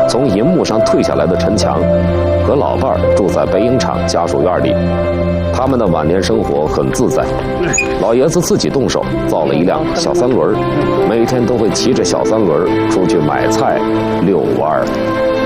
从银幕上退下来的陈强，和老伴儿住在北影厂家属院里。他们的晚年生活很自在，老爷子自己动手造了一辆小三轮，每天都会骑着小三轮出去买菜、遛弯儿。